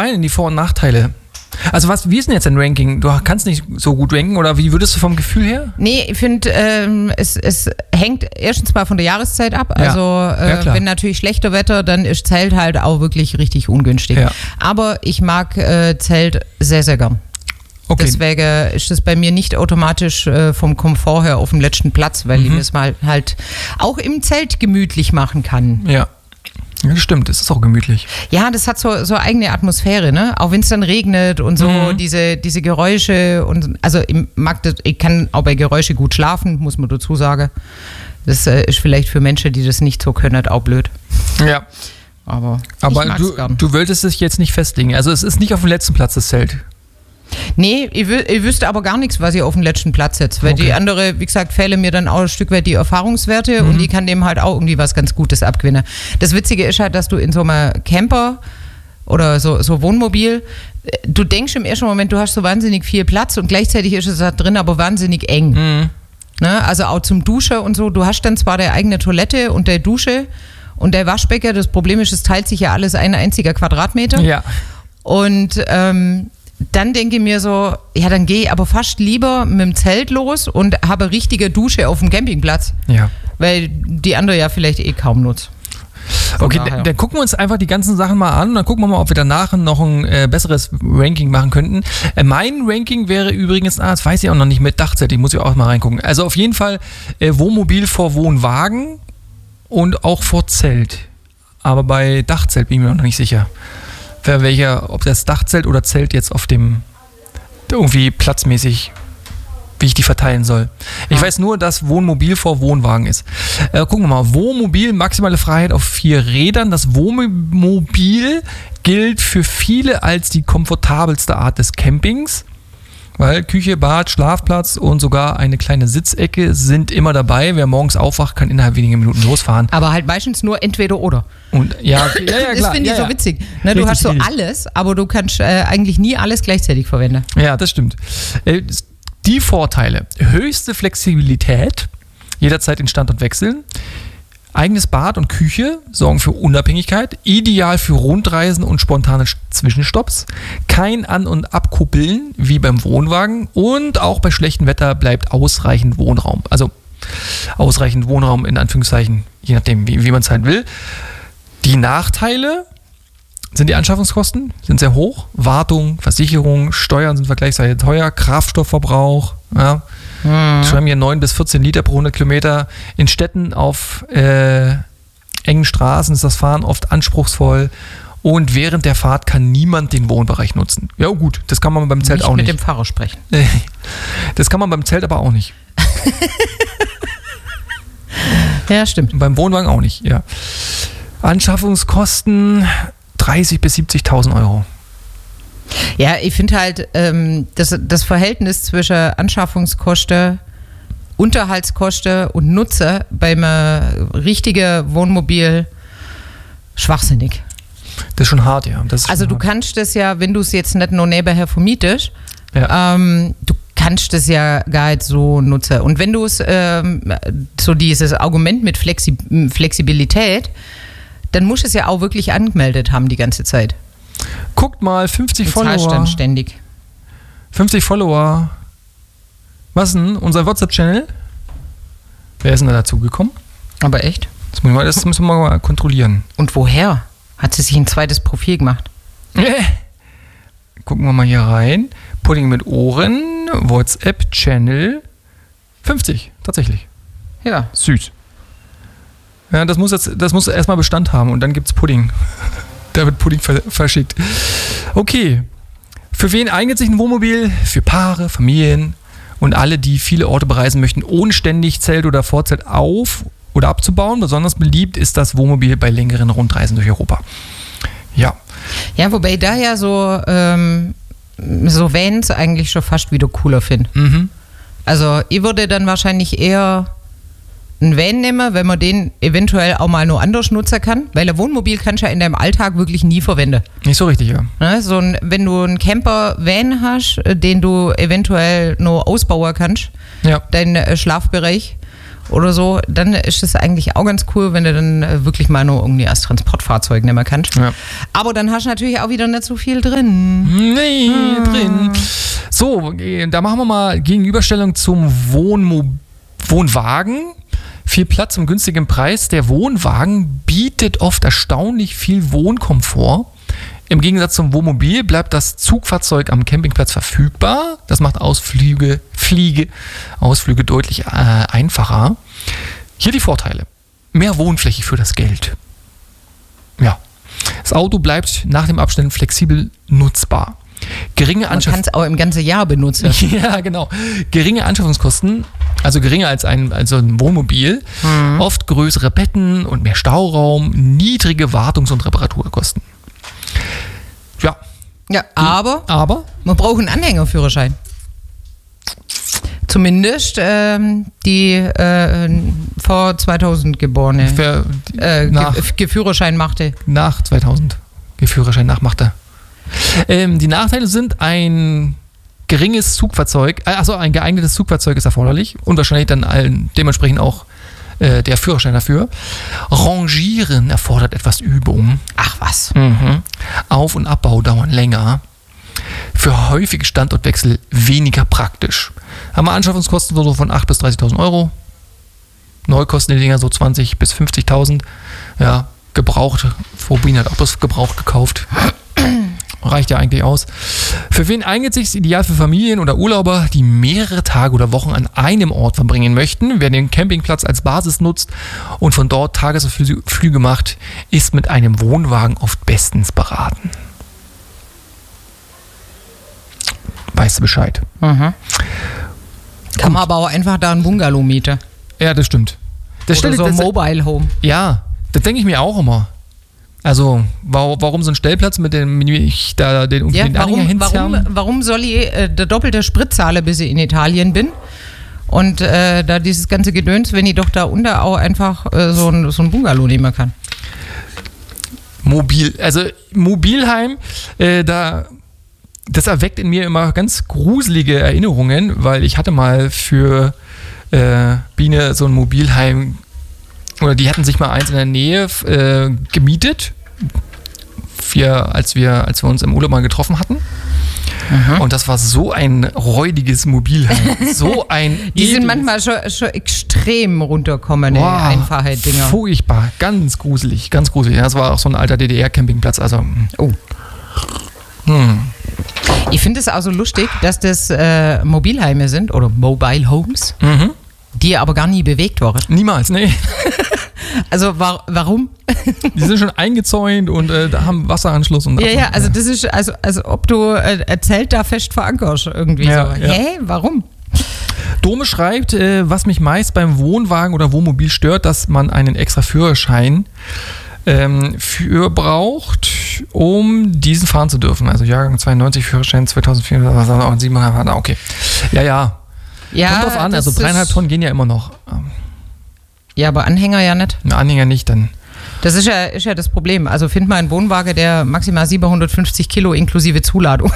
rein in die Vor- und Nachteile. Also wie ist denn jetzt dein Ranking? Du kannst nicht so gut ranken oder wie würdest du vom Gefühl her? Nee, ich finde, es hängt erstens mal von der Jahreszeit ab. Ja. Also wenn natürlich schlechter Wetter, dann ist Zelt halt auch wirklich richtig ungünstig. Ja. Aber ich mag Zelt sehr, sehr gern. Okay. Deswegen ist es bei mir nicht automatisch vom Komfort her auf dem letzten Platz, weil ich es mal halt auch im Zelt gemütlich machen kann. Ja. Ja, das stimmt, es ist auch gemütlich. Ja, das hat so eigene Atmosphäre, ne? Auch wenn es dann regnet und so, diese Geräusche und also ich kann auch bei Geräusche gut schlafen, muss man dazu sagen. Das ist vielleicht für Menschen, die das nicht so können, auch blöd. Ja. Aber du wolltest dich jetzt nicht festlegen. Also es ist nicht auf dem letzten Platz das Zelt. Nee, ich wüsste aber gar nichts, was ich auf den letzten Platz setze. Weil die andere, wie gesagt, fehlen mir dann auch ein Stück weit die Erfahrungswerte und ich kann dem halt auch irgendwie was ganz Gutes abgewinnen. Das Witzige ist halt, dass du in so einem Camper oder so Wohnmobil, du denkst im ersten Moment, du hast so wahnsinnig viel Platz und gleichzeitig ist es da drin aber wahnsinnig eng. Ne? Also auch zum Duschen und so. Du hast dann zwar deine eigene Toilette und der Dusche und der Waschbecken. Das Problem ist, es teilt sich ja alles ein einziger Quadratmeter. Ja. Und dann denke ich mir so, ja, dann gehe ich aber fast lieber mit dem Zelt los und habe richtige Dusche auf dem Campingplatz. Ja. Weil die andere ja vielleicht kaum nutzt. Okay, dann gucken wir uns einfach die ganzen Sachen mal an und dann gucken wir mal, ob wir danach noch ein besseres Ranking machen könnten. Mein Ranking wäre übrigens, das weiß ich auch noch nicht, mit Dachzelt, ich muss ja auch mal reingucken. Also auf jeden Fall Wohnmobil vor Wohnwagen und auch vor Zelt. Aber bei Dachzelt bin ich mir noch nicht sicher. Ob das Dachzelt oder Zelt jetzt auf dem irgendwie platzmäßig, wie ich die verteilen soll. Ich weiß nur, dass Wohnmobil vor Wohnwagen ist. Gucken wir mal. Wohnmobil, maximale Freiheit auf 4 Rädern. Das Wohnmobil gilt für viele als die komfortabelste Art des Campings. Weil Küche, Bad, Schlafplatz und sogar eine kleine Sitzecke sind immer dabei. Wer morgens aufwacht, kann innerhalb weniger Minuten losfahren. Aber halt meistens nur entweder oder. Und ja, klar. Das finde ich so witzig. Ne, du hast so alles, aber du kannst eigentlich nie alles gleichzeitig verwenden. Ja, das stimmt. Die Vorteile: höchste Flexibilität, jederzeit den Standort wechseln. Eigenes Bad und Küche sorgen für Unabhängigkeit, ideal für Rundreisen und spontane Zwischenstopps, kein An- und Abkuppeln wie beim Wohnwagen und auch bei schlechtem Wetter bleibt ausreichend Wohnraum. Also ausreichend Wohnraum in Anführungszeichen, je nachdem wie man es halt will. Die Nachteile sind die Anschaffungskosten, sind sehr hoch, Wartung, Versicherung, Steuern sind vergleichsweise teuer, Kraftstoffverbrauch, ja. Schreiben hier 9 bis 14 Liter pro 100 Kilometer. In Städten auf engen Straßen ist das Fahren oft anspruchsvoll und während der Fahrt kann niemand den Wohnbereich nutzen. Ja gut, das kann man beim Zelt auch nicht. Mit dem Fahrer sprechen. Das kann man beim Zelt aber auch nicht. Ja, stimmt. Beim Wohnwagen auch nicht, ja. Anschaffungskosten 30.000 bis 70.000 Euro. Ja, ich finde halt, das Verhältnis zwischen Anschaffungskosten, Unterhaltskosten und Nutzer beim richtigen Wohnmobil schwachsinnig. Das ist schon hart, ja. Also du kannst das ja, wenn du es jetzt nicht nur nebenher vermietest, du kannst das ja gar nicht so nutzen. Und wenn du es, so dieses Argument mit Flexibilität, dann musst du es ja auch wirklich angemeldet haben die ganze Zeit. Guckt mal, 50 Follower. Dann ständig. 50 Follower. Was denn? Unser WhatsApp-Channel? Wer ist denn da dazu gekommen? Aber echt? Das müssen wir mal kontrollieren. Und woher? Hat sie sich ein zweites Profil gemacht? Gucken wir mal hier rein. Pudding mit Ohren, WhatsApp-Channel. 50, tatsächlich. Ja. Süß. Ja, das muss erstmal Bestand haben und dann gibt's Pudding. Da wird Pudding verschickt. Okay. Für wen eignet sich ein Wohnmobil? Für Paare, Familien und alle, die viele Orte bereisen möchten, ohne ständig Zelt oder Vorzelt auf- oder abzubauen. Besonders beliebt ist das Wohnmobil bei längeren Rundreisen durch Europa. Ja. Ja, wobei ich da ja so Vans eigentlich schon fast wieder cooler finde. Mhm. Also ich würde dann wahrscheinlich eher einen Van nehmen, wenn man den eventuell auch mal nur anders nutzen kann, weil ein Wohnmobil kannst du ja in deinem Alltag wirklich nie verwenden. Nicht so richtig, ja. Ne, wenn du einen Camper-Van hast, den du eventuell nur ausbauen kannst, deinen Schlafbereich, oder so, dann ist es eigentlich auch ganz cool, wenn du dann wirklich mal nur irgendwie als Transportfahrzeug nehmen kannst. Ja. Aber dann hast du natürlich auch wieder nicht so viel drin. Nee, drin. So, da machen wir mal Gegenüberstellung zum Wohnwagen. Viel Platz und günstigen Preis. Der Wohnwagen bietet oft erstaunlich viel Wohnkomfort. Im Gegensatz zum Wohnmobil bleibt das Zugfahrzeug am Campingplatz verfügbar. Das macht Ausflüge deutlich einfacher. Hier die Vorteile. Mehr Wohnfläche für das Geld. Ja. Das Auto bleibt nach dem Abstellen flexibel nutzbar. Man kann es auch im ganzen Jahr benutzen. Ja, genau. Geringe Anschaffungskosten, also geringer als ein Wohnmobil. Oft größere Betten und mehr Stauraum, niedrige Wartungs- und Reparaturkosten. Ja, aber man braucht einen Anhängerführerschein. Zumindest die vor 2000 Geborene Führerschein machte. Nach 2000 Führerschein nachmachte. Die Nachteile sind ein geeignetes Zugfahrzeug ist erforderlich und wahrscheinlich dann dementsprechend auch der Führerschein dafür. Rangieren erfordert etwas Übung. Ach was. Auf- und Abbau dauern länger. Für häufige Standortwechsel weniger praktisch. Haben wir Anschaffungskosten so von 8.000 bis 30.000 Euro. Neu kosten die Dinger so 20.000 bis 50.000. Ja, gebraucht. Vorhin hat auch das gebraucht gekauft. Reicht ja eigentlich aus. Für wen eignet sich es ideal für Familien oder Urlauber, die mehrere Tage oder Wochen an einem Ort verbringen möchten? Wer den Campingplatz als Basis nutzt und von dort Tagesflüge macht, ist mit einem Wohnwagen oft bestens beraten. Weißt du Bescheid? Kann man aber auch einfach da ein Bungalow mieten. Ja, das stimmt. Oder so ein Mobile Home. Ja, das denke ich mir auch immer. Also, warum so ein Stellplatz, mit dem ich da den Anhänger hinzerren? Warum soll ich der doppelte Sprit zahlen, bis ich in Italien bin? Und da dieses ganze Gedöns, wenn ich doch da unter auch einfach so ein Bungalow nehmen kann. Mobilheim, das erweckt in mir immer ganz gruselige Erinnerungen, weil ich hatte mal für Biene so ein Mobilheim, oder die hatten sich mal eins in der Nähe gemietet, als wir uns im Urlaub mal getroffen hatten. Und das war so ein räudiges Mobilheim. Die sind manchmal schon extrem runterkommende, einfache Dinger. Furchtbar, ganz gruselig, ganz gruselig. Das war auch so ein alter DDR-Campingplatz. Also, Ich finde es auch so lustig, dass das Mobilheime sind oder Mobile Homes, die aber gar nie bewegt worden. Niemals, nee. Also warum? Die sind schon eingezäunt und haben Wasseranschluss. Und also das ist, also ob du ein Zelt da fest verankerst irgendwie so. Ja. Hä, warum? Dome schreibt, was mich meist beim Wohnwagen oder Wohnmobil stört, dass man einen extra Führerschein für braucht, um diesen fahren zu dürfen. Also Jahrgang 92, Führerschein 2004, okay. Ja. Kommt drauf an, also 3,5 Tonnen gehen ja immer noch. Ja, aber Anhänger ja nicht. Anhänger nicht, dann. Das ist ja das Problem. Also find mal einen Wohnwagen, der maximal 750 Kilo inklusive Zuladung.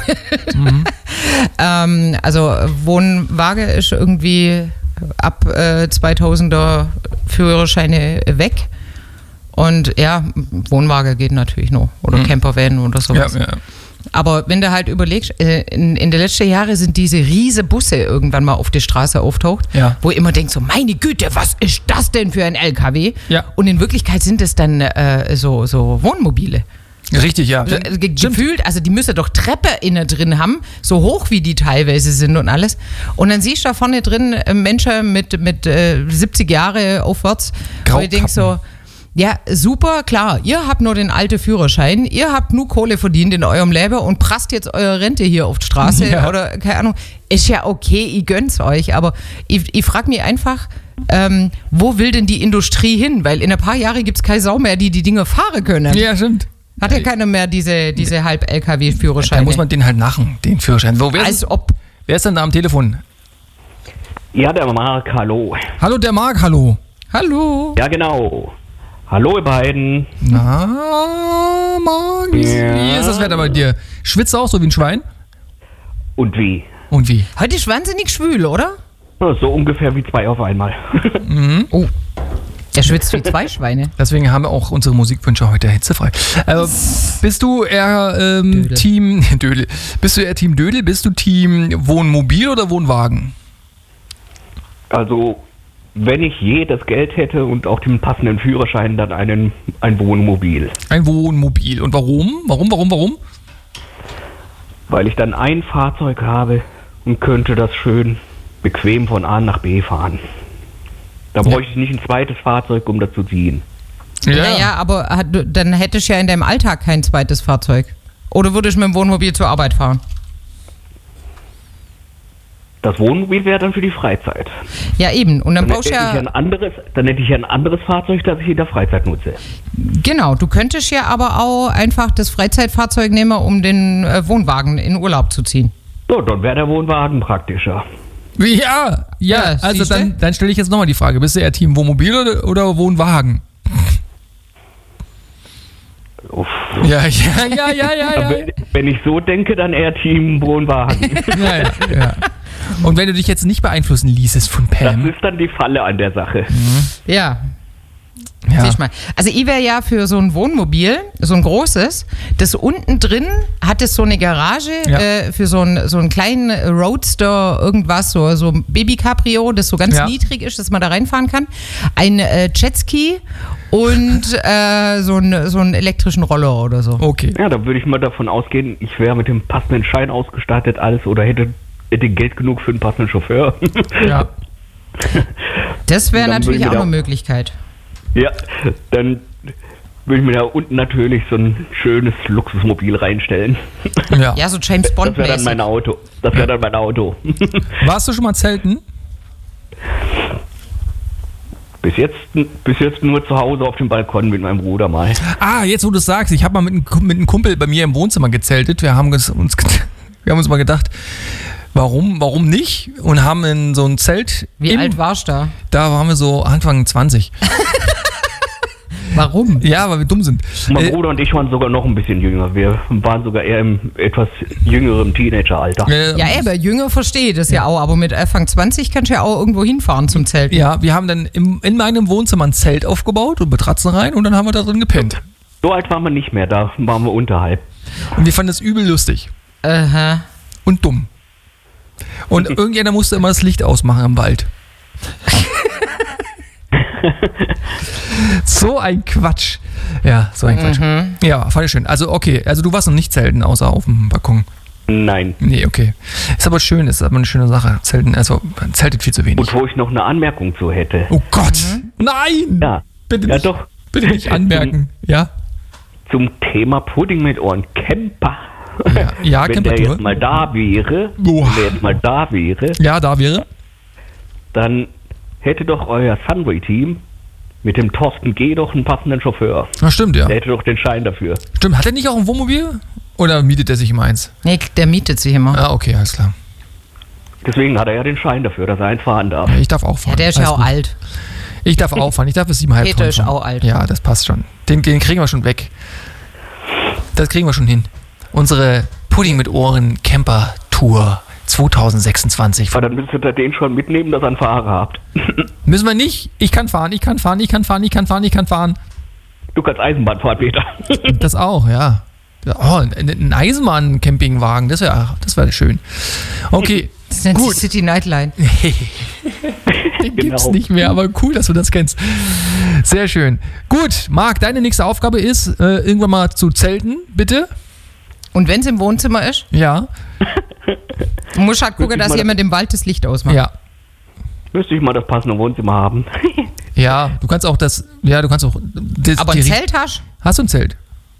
Also Wohnwagen ist irgendwie ab 2000er Führerscheine weg. Und ja, Wohnwagen geht natürlich noch. Oder Campervan oder sowas. Ja. Aber wenn du halt überlegst, in den letzten Jahren sind diese riesen Busse irgendwann mal auf der Straße auftaucht, wo ich immer denkt so, meine Güte, was ist das denn für ein LKW? Ja. Und in Wirklichkeit sind es dann so Wohnmobile. Richtig, ja. Gefühlt, also die müssen doch Treppe innen drin haben, so hoch wie die teilweise sind und alles. Und dann siehst du da vorne drin Menschen mit 70 Jahre aufwärts, wo ich denk so, ja, super, klar, ihr habt nur den alten Führerschein, ihr habt nur Kohle verdient in eurem Leben und prasst jetzt eure Rente hier auf die Straße oder keine Ahnung. Ist ja okay, ich gönn's euch, aber ich frage mich einfach, wo will denn die Industrie hin? Weil in ein paar Jahren gibt's keine Sau mehr, die Dinge fahren können. Ja, stimmt. Hat ja keiner mehr diese Halb-LKW-Führerscheine. Da muss man den halt machen, den Führerschein. Wer ist denn da am Telefon? Ja, der Marc, hallo. Hallo, der Marc, hallo. Hallo. Ja, genau. Hallo, ihr beiden. Na, Marc, wie ist das Wetter bei dir? Schwitzt auch so wie ein Schwein? Und wie? Und wie? Heute ist wahnsinnig schwül, oder? So ungefähr wie 2 auf einmal. Oh, der schwitzt wie 2 Schweine. Deswegen haben wir auch unsere Musikwünsche heute hitzefrei. Bist du eher Team Dödel? Bist du eher Team Dödel? Bist du Team Wohnmobil oder Wohnwagen? Also, wenn ich je das Geld hätte und auch den passenden Führerschein, dann ein Wohnmobil. Ein Wohnmobil. Und warum? Warum? Weil ich dann ein Fahrzeug habe und könnte das schön bequem von A nach B fahren. Da bräuchte ich nicht ein zweites Fahrzeug, um das zu ziehen. Naja, aber dann hättest du ja in deinem Alltag kein zweites Fahrzeug. Oder würdest du mit dem Wohnmobil zur Arbeit fahren? Das Wohnmobil wäre dann für die Freizeit. Ja, eben. Und dann Dann brauchst du hätte ich ja ein anderes Fahrzeug, das ich in der Freizeit nutze. Genau, du könntest ja aber auch einfach das Freizeitfahrzeug nehmen, um den Wohnwagen in Urlaub zu ziehen. So, dann wäre der Wohnwagen praktischer. Ja, also dann stelle ich jetzt nochmal die Frage, bist du eher Team Wohnmobil oder Wohnwagen? Uff. Ja. Wenn ich so denke, dann eher Team Wohnwagen. Ja. Und wenn du dich jetzt nicht beeinflussen ließest von Das Pam. ist dann die Falle an der Sache. Ja. Siehst mal. Also ich wäre ja für so ein Wohnmobil, so ein großes, das unten drin hat es so eine Garage für so einen kleinen Roadster, irgendwas, so ein Baby-Cabrio, das so ganz niedrig ist, dass man da reinfahren kann. Ein Jetski und so einen elektrischen Roller oder so. Okay. Ja, da würde ich mal davon ausgehen, ich wäre mit dem passenden Schein ausgestattet, alles, oder hätte Geld genug für einen passenden Chauffeur. Ja. Das wäre Dann würde natürlich ich auch mir eine Möglichkeit. Ja, dann würde ich mir da unten natürlich so ein schönes Luxusmobil reinstellen. Ja, so James Bond. Das wäre dann mein Auto. Warst du schon mal zelten? Bis jetzt nur zu Hause auf dem Balkon mit meinem Bruder mal. Ah, jetzt wo du es sagst, ich habe mal mit einem Kumpel bei mir im Wohnzimmer gezeltet. Wir haben uns mal gedacht, warum nicht? Und haben in so ein Zelt. Wie alt warst du da? Da waren wir so Anfang 20. Warum? Ja, weil wir dumm sind. Mein Bruder und ich waren sogar noch ein bisschen jünger. Wir waren sogar eher im etwas jüngeren Teenageralter. Ja, aber jünger verstehe das ja auch, aber mit Anfang 20 kannst du ja auch irgendwo hinfahren zum Zelten. Ja, wir haben dann in meinem Wohnzimmer ein Zelt aufgebaut und Matratzen rein und dann haben wir da drin gepennt. So alt waren wir nicht mehr, da waren wir unterhalb. Und wir fanden das übel lustig. Aha. Und dumm. Und irgendjemand musste immer das Licht ausmachen im Wald. So ein Quatsch. Ja, so ein Quatsch. Ja, fand ich schön. Also okay, also du warst noch nicht zelten, außer auf dem Balkon. Nein. Nee, okay. Ist aber schön, ist aber eine schöne Sache. Zelten, also man zeltet viel zu wenig. Und wo ich noch eine Anmerkung zu hätte. Oh Gott, nein! Ja, Bitte ja nicht, doch. bitte nicht anmerken. Ja? Zum Thema Pudding mit Ohren. Camper. Ja, Wenn der Campertour. jetzt mal da wäre, Ja, da wäre. dann hätte doch euer Sunway-Team mit dem Thorsten G. doch einen passenden Chauffeur. Na, stimmt, ja. Der hätte doch den Schein dafür. Stimmt, hat er nicht auch ein Wohnmobil? Oder mietet er sich immer eins? Nee, der mietet sich immer. Ah, okay, alles klar. Deswegen hat er ja den Schein dafür, dass er eins fahren darf. Ja, ich darf auch fahren. Ja, der ist ja Alles auch gut. alt. Ich darf auch fahren. Ich darf bis 7,5 Peter Tonnen ist fahren. auch alt. Ja, das passt schon. Den kriegen wir schon weg. Das kriegen wir schon hin. Unsere Pudding mit Ohren Camper Tour 2026. Aber dann müsstet ihr den schon mitnehmen, dass ihr einen Fahrer habt. Müssen wir nicht? Ich kann fahren. Du kannst Eisenbahn fahren, Peter. Das auch, ja. Oh, ein Eisenbahn-Campingwagen, das wäre schön. Okay, Das nennt gut. sich City Nightline. Den gibt's Genau. nicht mehr, aber cool, dass du das kennst. Sehr schön. Gut, Marc, deine nächste Aufgabe ist, irgendwann mal zu zelten, bitte. Und wenn es im Wohnzimmer ist, Ja. du musst halt gucken, dass jemand im Wald das Licht ausmacht. Ja. Müsste ich mal das passende Wohnzimmer haben. Ja, du kannst auch das. Aber ein Zelt hast? Hast du ein Zelt?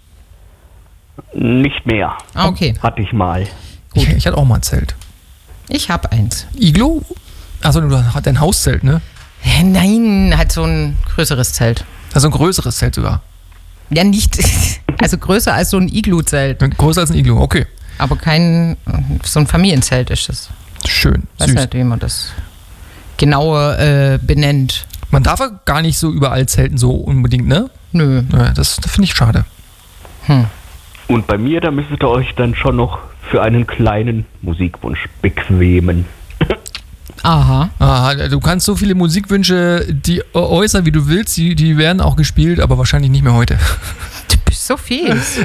Nicht mehr. Ah, okay. Hatte ich mal. Ich hatte auch mal ein Zelt. Ich hab eins. Iglo? Achso, du hast ein Hauszelt, ne? Nein, halt so ein größeres Zelt. Also ein größeres Zelt sogar. Ja, nicht. Also größer als so ein Iglu-Zelt. Größer als ein Iglo, okay. Aber kein. So ein Familienzelt ist das. Schön, Weiß süß. nicht, wie man das genauer benennt. Man darf ja gar nicht so überall zelten, so unbedingt, ne? Nö. Ja, das finde ich schade. Und bei mir, da müsstet ihr euch dann schon noch für einen kleinen Musikwunsch bequemen. Aha. Du kannst so viele Musikwünsche, die äußern, wie du willst, die werden auch gespielt, aber wahrscheinlich nicht mehr heute. Du bist so fies.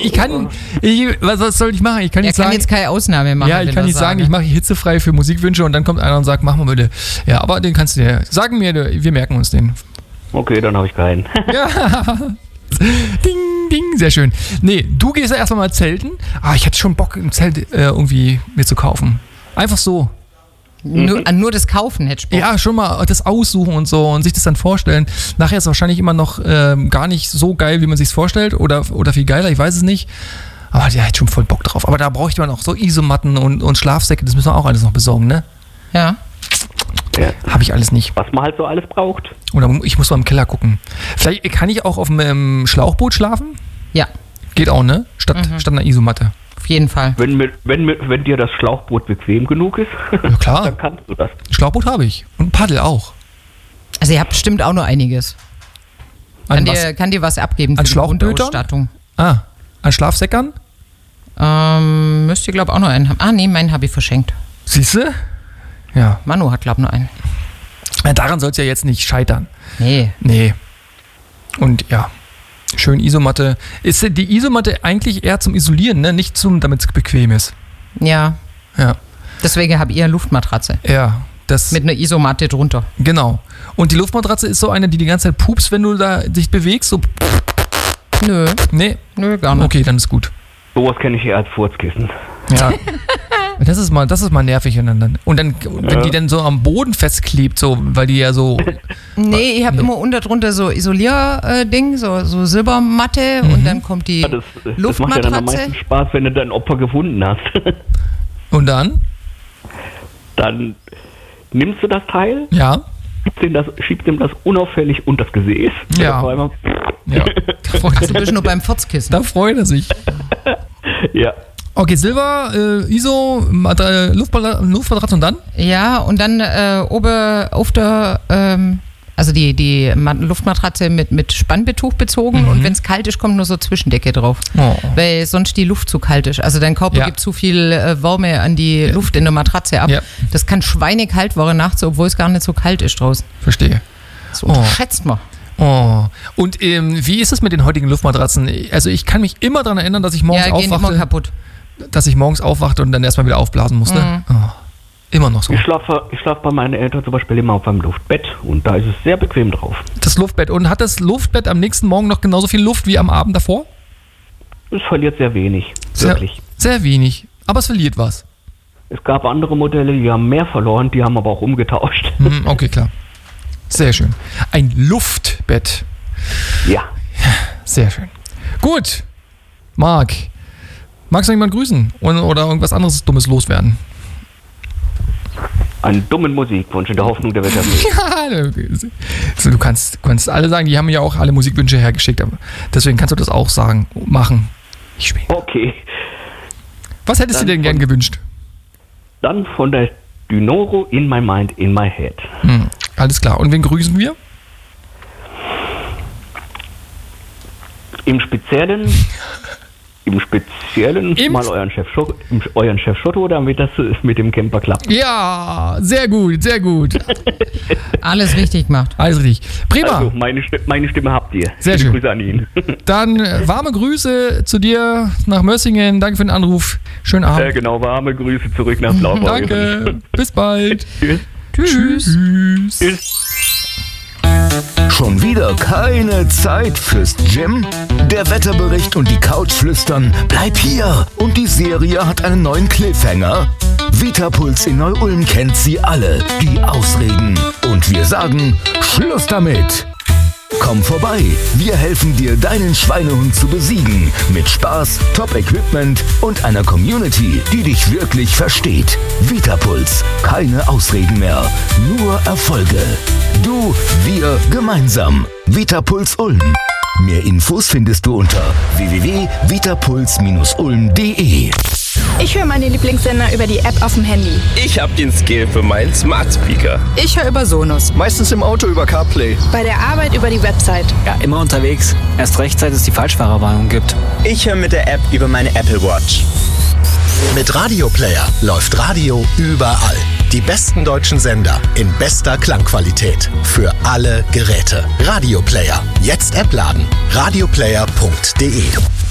Was soll ich machen? Ich kann Er nicht kann sagen, jetzt keine Ausnahme machen. ja, ich kann nicht sagen, ich mache hitzefrei für Musikwünsche und dann kommt einer und sagt, mach mal bitte. Ja, aber den kannst du dir sagen wir merken uns den. Okay, dann habe ich keinen. Ja. Ding, ding, sehr schön. Nee, du gehst ja erstmal mal zelten. Ich hätte schon Bock, ein Zelt irgendwie mir zu kaufen. Einfach so. Nur das Kaufen hätte ich Bock. Ja, schon mal das aussuchen und so und sich das dann vorstellen. Nachher ist es wahrscheinlich immer noch gar nicht so geil, wie man sich es vorstellt oder viel geiler, ich weiß es nicht. Aber der hat schon voll Bock drauf. Aber da bräuchte man auch so Isomatten und Schlafsäcke, das müssen wir auch alles noch besorgen, ne? Ja. Ja. Habe ich alles nicht. Was man halt so alles braucht. Oder ich muss mal im Keller gucken. Vielleicht kann ich auch auf dem Schlauchboot schlafen? Ja, Geht auch, ne? Statt einer Isomatte. auf jeden Fall. Wenn dir das Schlauchboot bequem genug ist, Ja, klar. dann kannst du das. Schlauchboot habe ich. Und ein Paddel auch. Also ihr habt bestimmt auch noch einiges. An was? Kann dir was abgeben für An die Schlauchbötern? Grundausstattung. An Schlafsäckern? Müsst ihr, glaube ich, auch noch einen haben. Nee, meinen habe ich verschenkt. Siehst du? Ja. Manu hat, glaube ich, noch einen. Daran soll es ja jetzt nicht scheitern. Nee. Und ja, schön Isomatte. Ist die Isomatte eigentlich eher zum Isolieren, ne? Nicht damit es bequem ist. Ja. Ja. Deswegen habe ich eine Luftmatratze. Ja. Mit einer Isomatte drunter. Genau. Und die Luftmatratze ist so eine, die ganze Zeit pupst, wenn du da dich bewegst. So. Nö. Nee. Nö, gar nicht. Okay, dann ist gut. Sowas kenne ich eher als Furzkissen. Ja. Das ist mal nervig. Und dann, wenn die dann so am Boden festklebt, so, weil die ja so. Nee, ich habe immer unter drunter so Isolierding, so Silbermatte und dann kommt die Das macht ja dann am Luftmatratze. meisten Spaß, wenn du dein Opfer gefunden hast. Und dann? Dann nimmst du das Teil, Ja. schiebst ihm das unauffällig unter das Gesäß. Ja. Auf einmal, Ja. Da freut Du bist nur beim Furzkissen. Da freut er sich. ja. Okay, Silber, ISO, Luftmatratze und dann? Ja, und dann oben auf der, also die Luftmatratze mit Spannbetuch bezogen und wenn es kalt ist, kommt nur so Zwischendecke drauf. Oh. Weil sonst die Luft zu kalt ist. Also dein Körper Ja. gibt zu viel Wärme an die Luft in der Matratze ab. Ja. Das kann schweinekalt werden nachts, obwohl es gar nicht so kalt ist draußen. Verstehe. Das unterschätzt man. Oh. Und wie ist es mit den heutigen Luftmatratzen? Also ich kann mich immer daran erinnern, dass ich morgens Ja, gehen immer kaputt. aufwachte und dann erstmal wieder aufblasen musste. Oh. Immer noch so. Ich schlafe bei meinen Eltern zum Beispiel immer auf einem Luftbett und da ist es sehr bequem drauf. Das Luftbett. Und hat das Luftbett am nächsten Morgen noch genauso viel Luft wie am Abend davor? Es verliert sehr wenig, wirklich. Sehr wenig. Aber es verliert was. Es gab andere Modelle, die haben mehr verloren, die haben aber auch umgetauscht. Okay, klar. Sehr schön. Ein Luftbett. Ja. Sehr schön. Gut. Marc, magst du jemanden grüßen? Oder irgendwas anderes Dummes loswerden? Einen dummen Musikwunsch in der Hoffnung, der wird erfüllt. Ja, also du kannst alle sagen, die haben ja auch alle Musikwünsche hergeschickt. Aber deswegen kannst du das auch machen. Ich spiele. Okay. Was hättest du denn gern gewünscht? Dann von der Dynoro In My Mind, In My Head. Alles klar. Und wen grüßen wir? Im Speziellen mal euren Chef Schotto, damit das mit dem Camper klappt. Ja, sehr gut, sehr gut. Alles richtig gemacht. Alles richtig. Prima. Also, meine Stimme habt ihr. Sehr Viele schön. Grüße an ihn. Dann warme Grüße zu dir nach Mössingen. Danke für den Anruf. Schönen Abend. Genau, warme Grüße zurück nach Blaubeuren. Danke. Bis bald. Tschüss. Tschüss. Schon wieder keine Zeit fürs Gym? Der Wetterbericht und die Couch flüstern, bleib hier! Und die Serie hat einen neuen Cliffhanger? Vitapuls in Neu-Ulm kennt sie alle, die Ausreden. Und wir sagen, Schluss damit! Komm vorbei, wir helfen dir, deinen Schweinehund zu besiegen. Mit Spaß, Top-Equipment und einer Community, die dich wirklich versteht. Vitapuls, keine Ausreden mehr, nur Erfolge. Du, wir, gemeinsam. Vitapuls Ulm. Mehr Infos findest du unter www.vitapuls-ulm.de. Ich höre meine Lieblingssender über die App auf dem Handy. Ich hab den Skill für meinen Smart Speaker. Ich höre über Sonos. Meistens im Auto über CarPlay. Bei der Arbeit über die Website. Ja, immer unterwegs. Erst recht, seit es die Falschfahrerwarnung gibt. Ich höre mit der App über meine Apple Watch. Mit Radio Player läuft Radio überall. Die besten deutschen Sender in bester Klangqualität. Für alle Geräte. Radio Player. Jetzt App laden. radioplayer.de